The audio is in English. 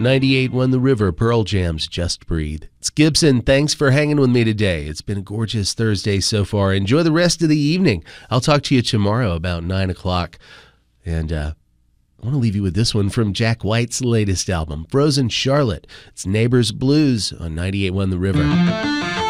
98.1 The River, Pearl Jam's Just Breathe. It's Gibson. Thanks for hanging with me today. It's been a gorgeous Thursday so far. Enjoy the rest of the evening. I'll talk to you tomorrow about 9 o'clock. And I want to leave you with this one from Jack White's latest album, Frozen Charlotte. It's Neighbors Blues on 98.1 The River.